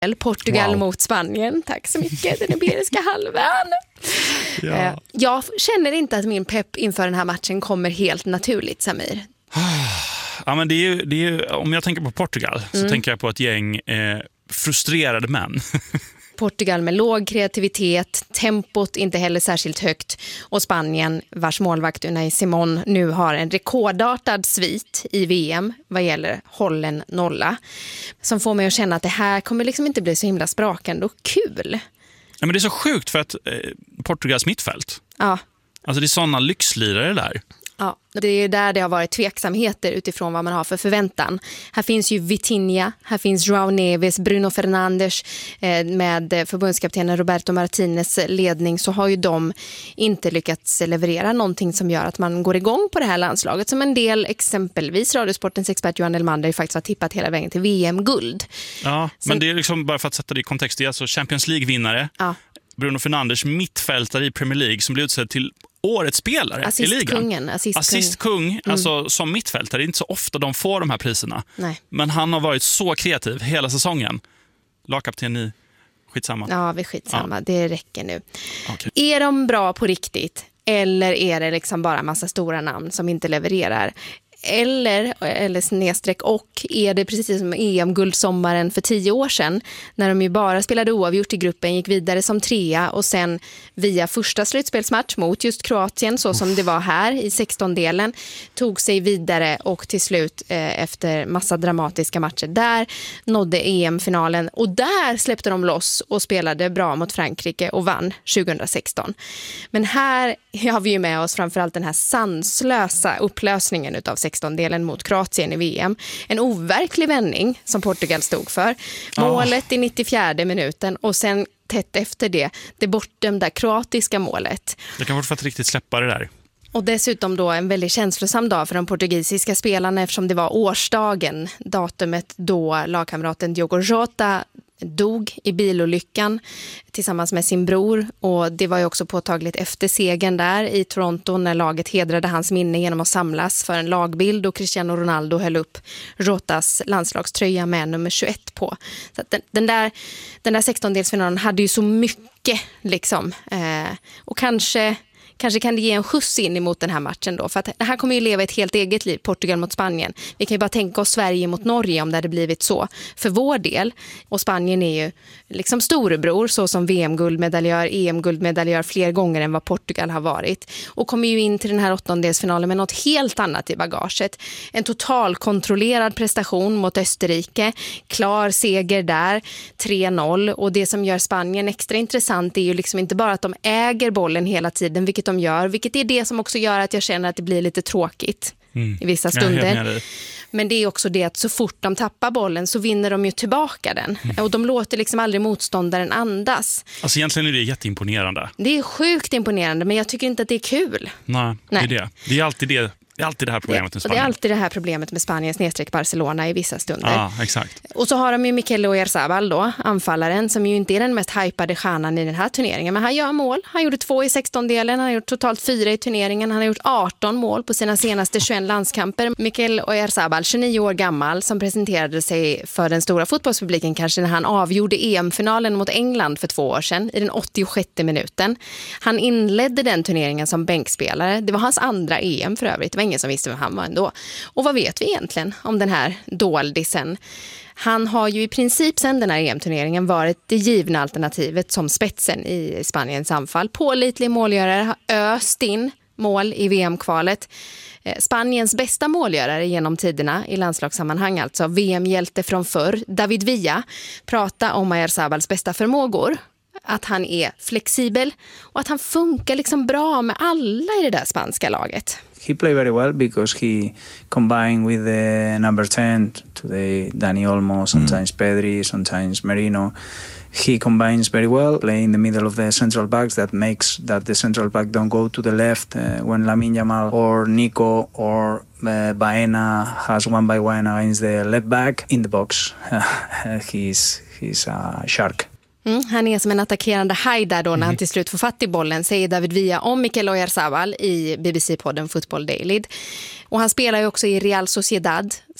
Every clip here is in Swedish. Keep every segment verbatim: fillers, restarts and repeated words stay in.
Portugal wow. mot Spanien. Tack så mycket, den iberiska halvön. Ja. Jag känner inte att min pepp inför den här matchen kommer helt naturligt, Samir. Ja, men det är, ju, det är ju, om jag tänker på Portugal så Mm. tänker jag på ett gäng eh, frustrerade män. Portugal med låg kreativitet, tempot inte heller särskilt högt, och Spanien vars målvakt Unai Simon nu har en rekordartad svit i V M vad gäller hållen nolla, som får mig att känna att det här kommer liksom inte bli så himla sprakande och kul. Ja, men det är så sjukt för att eh, Portugals mittfält, Ja. alltså det är sådana lyxlirare där. Ja, det är där det har varit tveksamheter utifrån vad man har för förväntan. Här finns ju Vitinha, här finns João Neves, Bruno Fernandes, eh, med förbundskaptenen Roberto Martinez ledning, så har ju de inte lyckats leverera någonting som gör att man går igång på det här landslaget, som en del, exempelvis Radiosportens expert Johan Elmander faktiskt har tippat hela vägen till V M-guld. Ja, Sen, men det är liksom, bara för att sätta det i kontext, det är alltså Champions League-vinnare, ja. Bruno Fernandes, mittfältare i Premier League, som blir utsedd till årets spelare i ligan. Assistkungen. Assistkung. Assistkung, Mm. alltså som mittfältare. Det är inte så ofta de får de här priserna. Nej. Men han har varit så kreativ hela säsongen. Lagkapten i skitsamma. Ja, vi skitsamma. Ja. Det räcker nu. Okay. Är de bra på riktigt? Eller är det liksom bara massa stora namn som inte levererar? Eller, eller snedstreck och är det precis som E M-guldsommaren för tio år sedan, när de ju bara spelade oavgjort i gruppen, gick vidare som trea och sen via första slutspelsmatch mot just Kroatien, så som det var här i sextondelen, tog sig vidare och till slut eh, efter massa dramatiska matcher där nådde E M-finalen, och där släppte de loss och spelade bra mot Frankrike och vann tjugohundrasexton. Men här har vi ju med oss framförallt den här sanslösa upplösningen utav sextondelen mot Kroatien i V M. En overklig vändning som Portugal stod för. Målet oh. i nittiofjärde minuten och sen tätt efter det, det bortdömda kroatiska målet. Jag kan fortfarande riktigt släppa det där. Och dessutom då en väldigt känslosam dag för de portugisiska spelarna, eftersom det var årsdagen, datumet då lagkamraten Diogo Jota dog i bilolyckan tillsammans med sin bror, och det var ju också påtagligt efter segern där i Toronto när laget hedrade hans minne genom att samlas för en lagbild, och Cristiano Ronaldo höll upp Jotas landslagströja med nummer tjugoett på. Så att den, den där den där sextondelsfinalen hade ju så mycket liksom, eh, och kanske Kanske kan det ge en skjuts in emot den här matchen då. För att det här kommer ju leva ett helt eget liv, Portugal mot Spanien. Vi kan ju bara tänka oss Sverige mot Norge om det hade blivit så för vår del. Och Spanien är ju liksom storebror, så som V M-guldmedaljör, E M-guldmedaljör fler gånger än vad Portugal har varit. Och kommer ju in till den här åttondelsfinalen med något helt annat i bagaget. En totalkontrollerad prestation mot Österrike. Klar seger där, tre noll. Och det som gör Spanien extra intressant är ju liksom inte bara att de äger bollen hela tiden, vilket de gör, vilket är det som också gör att jag känner att det blir lite tråkigt mm. i vissa stunder. Men det är också det att så fort de tappar bollen så vinner de ju tillbaka den. Mm. Och de låter liksom aldrig motståndaren andas. Alltså egentligen är det jätteimponerande. Det är sjukt imponerande, men jag tycker inte att det är kul. Nej, Nej. det är det. Det är alltid det. Det är alltid det här problemet med Spanien. Och det är alltid det här problemet med Spanien snedstreck Barcelona i vissa stunder. Ja, exakt. Och så har de ju Mikel Oyarzabal då, anfallaren, som ju inte är den mest hypade stjärnan i den här turneringen. Men han gör mål. Han gjorde två i sextondelen. Han har gjort totalt fyra i turneringen. Han har gjort arton mål på sina senaste tjugoett landskamper. Mikel Oyarzabal, tjugonio år gammal, som presenterade sig för den stora fotbollspubliken kanske när han avgjorde E M-finalen mot England för två år sedan i den åttiosjätte minuten. Han inledde den turneringen som bänkspelare. Det var hans andra E M för övrigt. Det var ingen som visste vem han var ändå. Och vad vet vi egentligen om den här doldisen? Han har ju i princip sedan den här E M-turneringen varit det givna alternativet som spetsen i Spaniens anfall. Pålitlig målgörare, har öst in mål i V M-kvalet. Spaniens bästa målgörare genom tiderna i landslagssammanhang, alltså V M-hjälte från förr, David Villa, prata om Oyarzabals bästa förmågor. Att han är flexibel och att han funkar liksom bra med alla i det där spanska laget. He played very well because he combined with the number ten, today Dani Olmo, sometimes mm. Pedri, sometimes Merino. He combines very well, playing in the middle of the central backs. That makes that the central back don't go to the left uh, when Lamine Yamal or Nico or uh, Baena has one by one against the left back in the box. he's he's a shark. Mm, han är som en attackerande haj där då när mm. han till slut får fatt i bollen, säger David Villa om Mikel Oyarzabal i B B C-podden Football Daily. Och han spelar ju också i Real Sociedad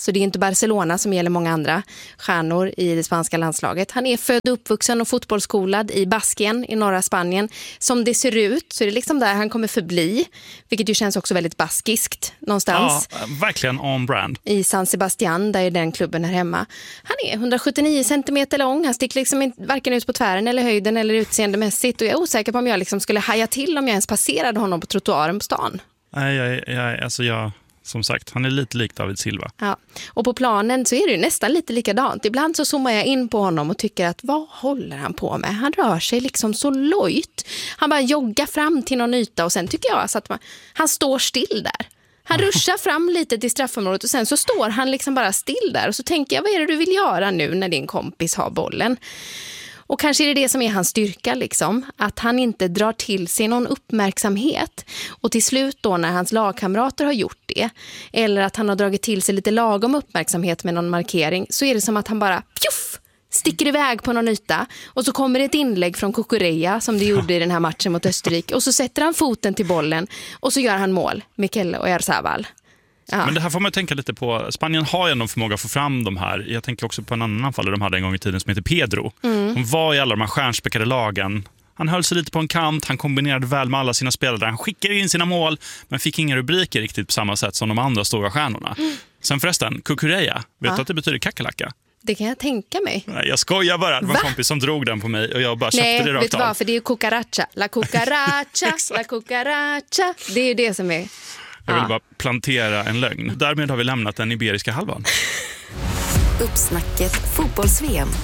så det är inte Barcelona som gäller många andra stjärnor i det spanska landslaget. Han är född, uppvuxen och fotbollsskolad i Baskien i norra Spanien. Som det ser ut så är det liksom där han kommer förbli, vilket ju känns också väldigt baskiskt någonstans. Ja, verkligen on brand. I San Sebastián, där är den klubben här hemma. Han är hundrasjuttionio centimeter lång, han sticker liksom inte, varken ut på tvären eller höjden eller utseendemässigt, och jag är osäker på om jag liksom skulle haja till om jag ens passerade honom på trottoaren på stan. Nej, jag, jag, alltså jag, som sagt, han är lite lik David Silva. Ja. Och på planen så är det ju nästan lite likadant. Ibland så zoomar jag in på honom och tycker att vad håller han på med? Han rör sig liksom så lojt. Han bara joggar fram till någon yta och sen tycker jag alltså att man, han står still där. Han ruschar fram lite till straffområdet och sen så står han liksom bara still där. Och så tänker jag, vad är det du vill göra nu när din kompis har bollen? Och kanske är det det som är hans styrka liksom, att han inte drar till sig någon uppmärksamhet. Och till slut då när hans lagkamrater har gjort det, eller att han har dragit till sig lite lagom uppmärksamhet med någon markering, så är det som att han bara pjuff, sticker iväg på någon yta och så kommer ett inlägg från Cucurella som det gjorde i den här matchen mot Österrike och så sätter han foten till bollen och så gör han mål, Mikel Oyarzabal. Ja. Men det här får man tänka lite på. Spanien har ju ändå förmåga att få fram de här. Jag tänker också på en annan anfallare de hade en gång i tiden som heter Pedro. Mm. Hon var i alla de här stjärnspäckade lagen. Han höll sig lite på en kant, han kombinerade väl med alla sina spelare. Han skickade in sina mål men fick inga rubriker riktigt på samma sätt som de andra stora stjärnorna. Mm. Sen förresten, Cucurella, vet ja. du att det betyder kakalaka? Det kan jag tänka mig. Nej, jag skojar bara. Det var en kompis som drog den på mig och jag bara köpte Nej, det rakt vet du vad? För det är ju cucaracha. La cucaracha, la cucaracha. Det är ju det som är... Jag vill ja. bara plantera en lögn. Därmed har vi lämnat den iberiska halvan. Uppsnacket fotbolls-V M.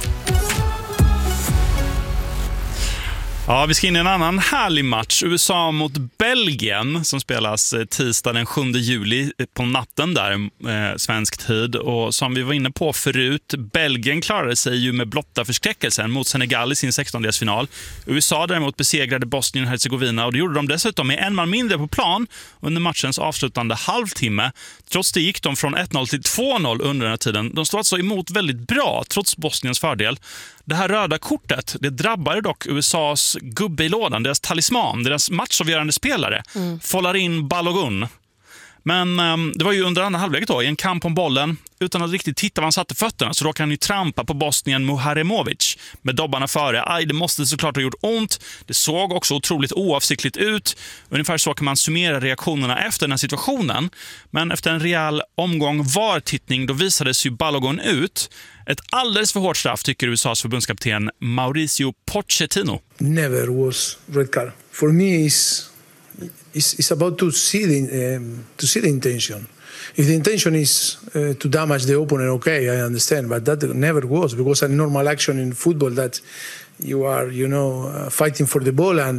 Ja, vi ska in i en annan härlig match. U S A mot Belgien som spelas tisdag den sjunde juli på natten där, eh, svensk tid. Och som vi var inne på förut, Belgien klarade sig ju med blotta förskräckelsen mot Senegal i sin sextondelsfinal. U S A däremot besegrade Bosnien och Herzegovina och det gjorde de dessutom med en man mindre på plan under matchens avslutande halvtimme. Trots det gick de från ett noll till två noll under den här tiden. De stod alltså emot väldigt bra trots Bosniens fördel. Det här röda kortet, det drabbade dock U S A:s gubbe i lådan, deras talisman, deras matchavgörande spelare, mm. Folarin Balogun. Men um, det var ju under andra halvlek då, i en kamp om bollen, utan att riktigt titta var han satte fötterna, så då kan han ju trampa på Bosnien Muharemovic med dobbarna före. Aj, det måste såklart ha gjort ont. Det såg också otroligt oavsiktligt ut. Ungefär så kan man summera reaktionerna efter den här situationen. Men efter en rejäl omgång VAR-tittning, då visades ju Balogun ut. Ett alldeles för hårt straff, tycker U S A:s förbundskapten Mauricio Pochettino. Never was red card. For me, is is is about to see the um, to see the intention. If the intention is uh, to damage the opponent, okay, I understand, but that never was, because a normal action in football that you are, you know, uh, fighting for the ball and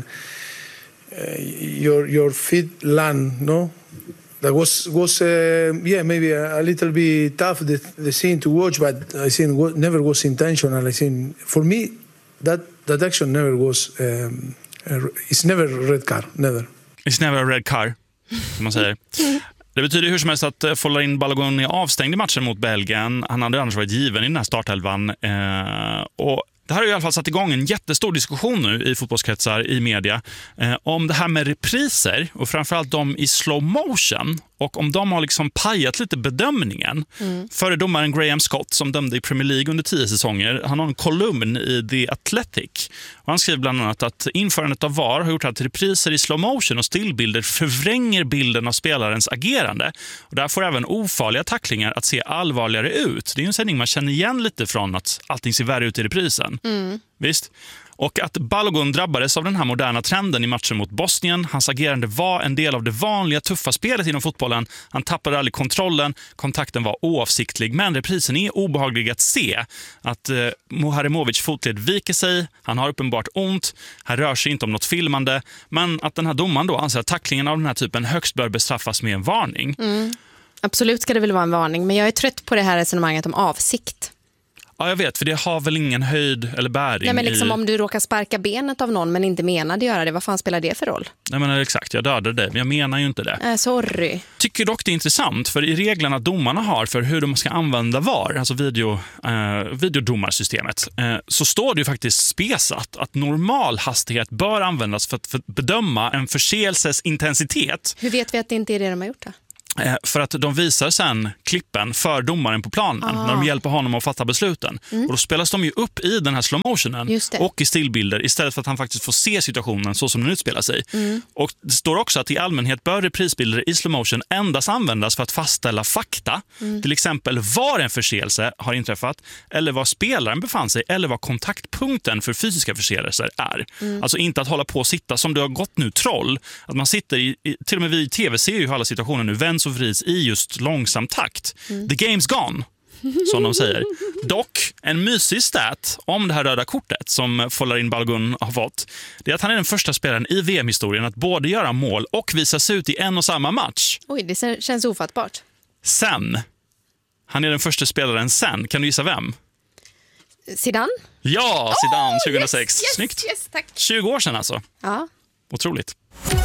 uh, your your feet land, no. That was was uh, yeah, maybe a, a little bit tough the the scene to watch, but I think what never was intentional. I think for me that that action never was um, uh, it's never a red card, never. It's never a red card, som man säger. Det betyder hur som helst att Folarin Balogun är avstängd i matchen mot Belgien. Han hade annars varit given i den här startelvan. Eh, och det här har i alla fall satt igång en jättestor diskussion nu i fotbollskretsar, i media, eh, om det här med repriser och framförallt de i slow motion, och om de har liksom pajat lite bedömningen. Mm. Före domaren Graham Scott, som dömde i Premier League under tio säsonger, han har en kolumn i The Athletic. Och han skriver bland annat att införandet av V A R har gjort att repriser i slow motion och stillbilder förvränger bilden av spelarens agerande. Och där får även ofarliga tacklingar att se allvarligare ut. Det är en sändning man känner igen lite från att allting ser värre ut i reprisen. Mm. Visst? Och att Balogun drabbades av den här moderna trenden i matchen mot Bosnien. Hans agerande var en del av det vanliga tuffa spelet inom fotbollen. Han tappade aldrig kontrollen. Kontakten var oavsiktlig. Men reprisen är obehaglig att se. Att eh, Muharemovic fotled viker sig. Han har uppenbart ont. Han rör sig inte om något filmande. Men att den här domaren då anser att tacklingen av den här typen högst bör bestraffas med en varning. Mm. Absolut ska det väl vara en varning. Men jag är trött på det här resonemanget om avsikt. Ja, jag vet, för det har väl ingen höjd eller bäring. Nej, men liksom i... om du råkar sparka benet av någon men inte menade göra det, vad fan spelar det för roll? Nej, men exakt, jag dödade det, men jag menar ju inte det. Äh, sorry. Tycker dock det är intressant, för i reglerna domarna har för hur de ska använda V A R, alltså video, eh, videodomarsystemet, eh, så står det ju faktiskt spesat att normal hastighet bör användas för att, för att bedöma en förseelses intensitet. Hur vet vi att det inte är det de har gjort då? Eh, för att de visar sen klippen för domaren på planen Ah. när de hjälper honom att fatta besluten. Mm. Och då spelas de ju upp i den här slowmotionen Just det. och i stillbilder istället för att han faktiskt får se situationen så som den utspelar sig. Mm. Och det står också att i allmänhet bör reprisbilder i slowmotion endast användas för att fastställa fakta. Mm. Till exempel var en förseelse har inträffat eller var spelaren befann sig eller vad kontaktpunkten för fysiska förseelser är. Mm. Alltså inte att hålla på och sitta som det har gått nu troll. Att man sitter i, i till och med vi i tv ser ju hur alla situationer nu vänds och vrids i just långsam takt. Mm. The game's gone, som de säger. Dock, en mysig stat om det här röda kortet som Folarin Balogun har fått, det är att han är den första spelaren i V M-historien att både göra mål och visas ut i en och samma match. Oj, det känns ofattbart. Sen. Han är den första spelaren sen. Kan du gissa vem? Zidane? Ja, Zidane Oh, tjugohundrasex. yes, yes, Snyggt. yes, tack. tjugo år sedan alltså. Ja. Otroligt.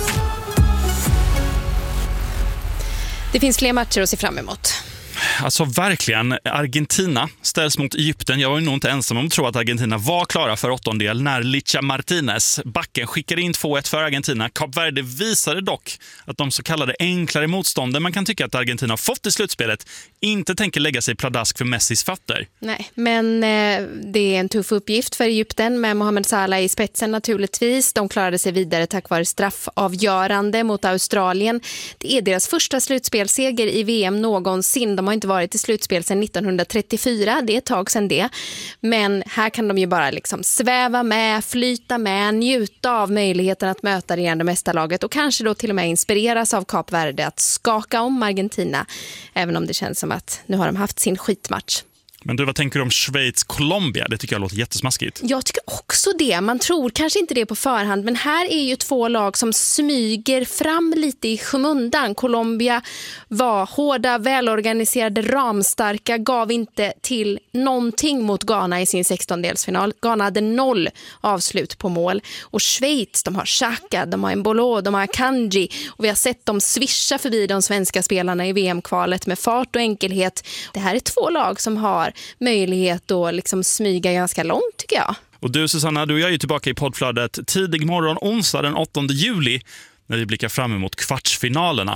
Det finns fler matcher att se fram emot. Alltså verkligen, Argentina ställs mot Egypten. Jag var ju nog inte ensam om att tro att Argentina var klara för åttondel när Licha Martinez, backen, skickade in två ett för Argentina. Kap Verde visade dock att de så kallade enklare motstånden man kan tycka att Argentina har fått i slutspelet inte tänker lägga sig pladask för Messis fötter. Nej, men eh, det är en tuff uppgift för Egypten med Mohamed Salah i spetsen naturligtvis. De klarade sig vidare tack vare straffavgörande mot Australien. Det är deras första slutspelseger i V M någonsin. De har inte varit i slutspel sedan nittonhundratrettiofyra, det är ett tag sedan det. Men här kan de ju bara liksom sväva med, flyta med, njuta av möjligheten att möta regerande mästarlaget och kanske då till och med inspireras av Kap Verde att skaka om Argentina, även om det känns som att nu har de haft sin skitmatch. Men du, vad tänker du om Schweiz-Colombia? Det tycker jag låter jättesmaskigt. Jag tycker också det. Man tror kanske inte det på förhand, men här är ju två lag som smyger fram lite i skymundan. Colombia var hårda, välorganiserade, ramstarka, gav inte till någonting mot Ghana i sin sextondelsfinal. Ghana hade noll avslut på mål. Och Schweiz, de har Xhaka, de har Embolo, de har Kanji. Och vi har sett dem svischa förbi de svenska spelarna i V M-kvalet med fart och enkelhet. Det här är två lag som har möjlighet att liksom smyga ganska långt, tycker jag. Och du, Susanna, du och jag är ju tillbaka i poddflödet tidig morgon onsdag den åttonde juli när vi blickar fram emot kvartsfinalerna.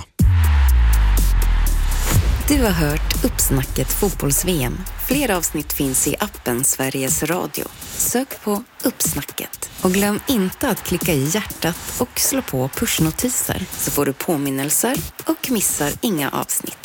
Du har hört Uppsnacket fotbolls-V M. Fler avsnitt finns i appen Sveriges Radio. Sök på Uppsnacket. Och glöm inte att klicka i hjärtat och slå på pushnotiser så får du påminnelser och missar inga avsnitt.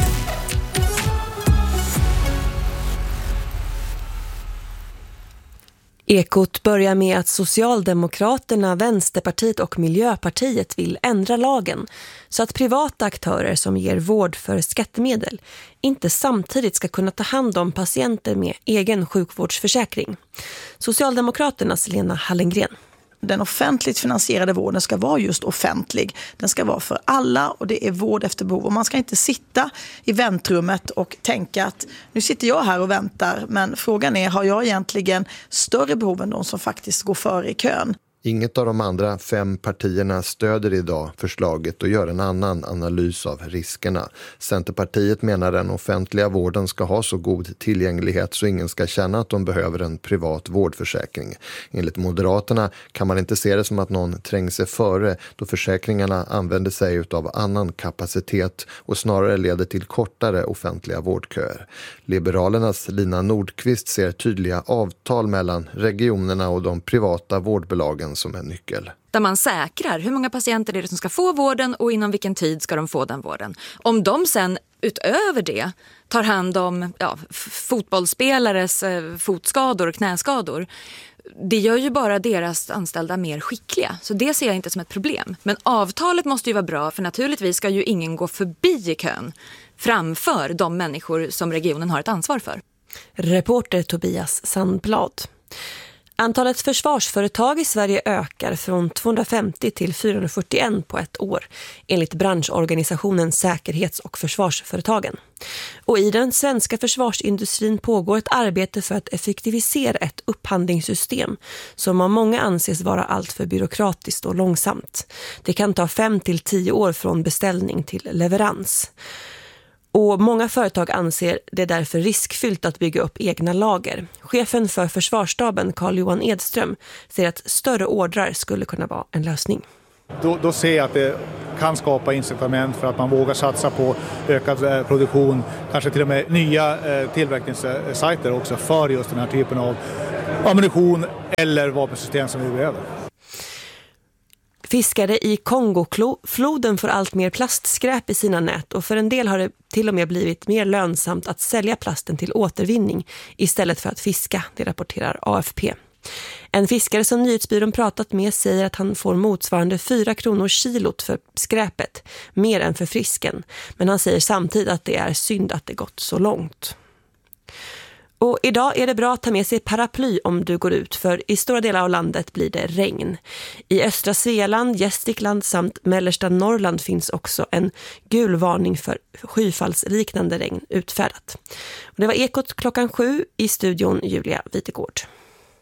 Ekot börjar med att Socialdemokraterna, Vänsterpartiet och Miljöpartiet vill ändra lagen så att privata aktörer som ger vård för skattemedel inte samtidigt ska kunna ta hand om patienter med egen sjukvårdsförsäkring. Socialdemokraternas Lena Hallengren. Den offentligt finansierade vården ska vara just offentlig. Den ska vara för alla och det är vård efter behov. Och man ska inte sitta i väntrummet och tänka att nu sitter jag här och väntar, men frågan är, har jag egentligen större behov än de som faktiskt går före i kön? Inget av de andra fem partierna stöder idag förslaget och gör en annan analys av riskerna. Centerpartiet menar den offentliga vården ska ha så god tillgänglighet så ingen ska känna att de behöver en privat vårdförsäkring. Enligt Moderaterna kan man inte se det som att någon tränger sig före då försäkringarna använder sig av annan kapacitet och snarare leder till kortare offentliga vårdköer. Liberalernas Lina Nordqvist ser tydliga avtal mellan regionerna och de privata vårdbolagen som en nyckel. Där man säkrar hur många patienter är det som ska få vården och inom vilken tid ska de få den vården. Om de sen utöver det tar hand om ja, fotbollsspelares eh, fotskador och knäskador, det gör ju bara deras anställda mer skickliga. Så det ser jag inte som ett problem. Men avtalet måste ju vara bra, för naturligtvis ska ju ingen gå förbi i kön framför de människor som regionen har ett ansvar för. Reporter Tobias Sandblad. Antalet försvarsföretag i Sverige ökar från tvåhundrafemtio till fyrahundrafyrtioen på ett år, enligt branschorganisationen Säkerhets- och försvarsföretagen. Och i den svenska försvarsindustrin pågår ett arbete för att effektivisera ett upphandlingssystem som av många anses vara allt för byråkratiskt och långsamt. Det kan ta fem till tio år från beställning till leverans. Och många företag anser det därför riskfyllt att bygga upp egna lager. Chefen för försvarsstaben Carl Johan Edström säger att större ordrar skulle kunna vara en lösning. Då, då ser jag att det kan skapa incitament för att man vågar satsa på ökad eh, produktion, kanske till och med nya eh, tillverkningssajter också för just den här typen av ammunition eller vapensystem som vi behöver. Fiskare i Kongofloden får allt mer plastskräp i sina nät och för en del har det till och med blivit mer lönsamt att sälja plasten till återvinning istället för att fiska, det rapporterar A F P. En fiskare som nyhetsbyrån pratat med säger att han får motsvarande fyra kronor kilot för skräpet, mer än för fisken. Men han säger samtidigt att det är synd att det gått så långt. Och idag är det bra att ta med sig paraply om du går ut, för i stora delar av landet blir det regn. I östra Svealand, Gästrikland samt mellersta Norrland finns också en gul varning för skyfallsliknande regn utfärdat. Och det var Ekot klockan sju, i studion Julia Vitegård.